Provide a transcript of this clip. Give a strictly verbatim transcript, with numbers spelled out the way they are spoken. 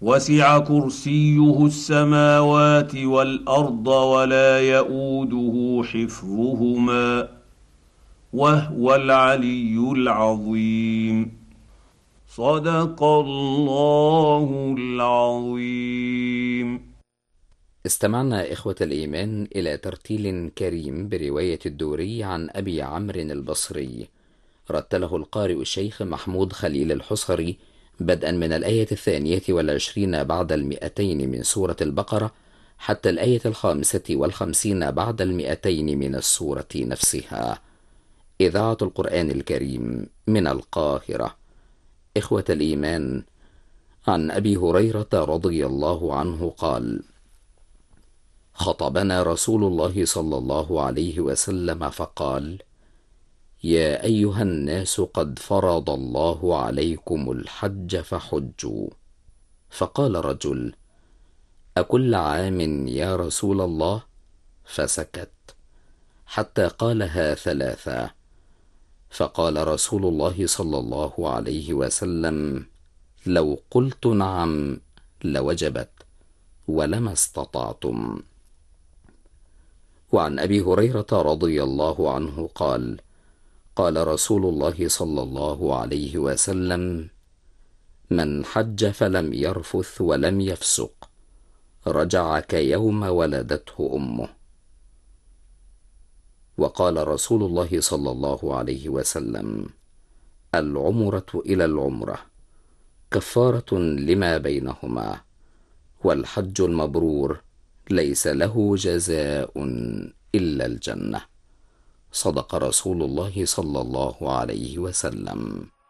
وسع كرسيه السماوات والارض ولا يئوده حفظهما وهو العلي العظيم. صدق الله العظيم. استمعنا إخوة الإيمان إلى ترتيل كريم برواية الدوري عن أبي عمرو البصري، رتله القارئ الشيخ محمود خليل الحصري، بدءا من الآية الثانية والعشرين بعد المئتين من سورة البقرة حتى الآية الخامسة والخمسين بعد المئتين من السورة نفسها. إذاعة القرآن الكريم من القاهرة. إخوة الإيمان، عن أبي هريرة رضي الله عنه قال: خطبنا رسول الله صلى الله عليه وسلم فقال: يا أيها الناس قد فرض الله عليكم الحج فحجوا. فقال رجل: أكل عام يا رسول الله؟ فسكت حتى قالها ثلاثا، فقال رسول الله صلى الله عليه وسلم: لو قلت نعم لوجبت ولما استطعتم. وعن أبي هريرة رضي الله عنه قال: قال رسول الله صلى الله عليه وسلم: من حج فلم يرفث ولم يفسق رجع كيوم ولدته أمه. وقال رسول الله صلى الله عليه وسلم: العمرة إلى العمرة كفارة لما بينهما، والحج المبرور ليس له جزاء إلا الجنة. صدق رسول الله صلى الله عليه وسلم.